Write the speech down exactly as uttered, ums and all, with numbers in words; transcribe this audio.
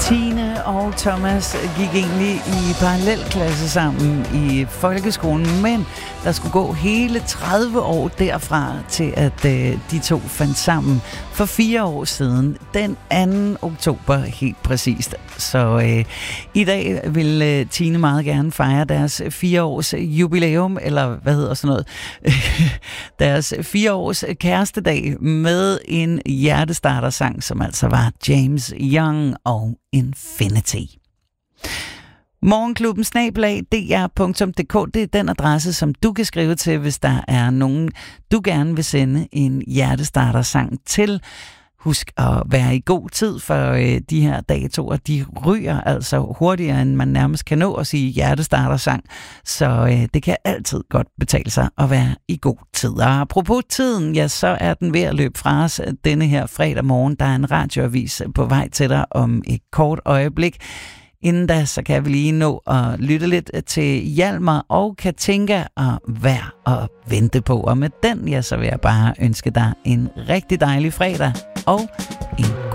Tine og Thomas gik egentlig i parallelklasse sammen i folkeskolen, men der skulle gå hele tredive år derfra til, at øh, de to fandt sammen for fire år siden, den anden oktober helt præcist. Så øh, i dag vil øh, Tine meget gerne fejre deres fire års jubilæum, eller hvad hedder sådan noget, deres fire års kærestedag med en hjertestartersang, som altså var James Young og Infinity. Morgenklubben snabel-a d r punktum d k, det er den adresse, som du kan skrive til, hvis der er nogen, du gerne vil sende en hjertestartersang til. Husk at være i god tid, for øh, de her datoer, de ryger altså hurtigere, end man nærmest kan nå at sige hjertestartersang. Så øh, det kan altid godt betale sig at være i god tid. Og apropos tiden, ja, så er den ved at løbe fra os denne her fredag morgen. Der er en radioavis på vej til dig om et kort øjeblik. Inden da, så kan vi lige nå at lytte lidt til Hjalmar og Katinka og Vær og vente på. Og med den, ja, så vil jeg bare ønske dig en rigtig dejlig fredag og en god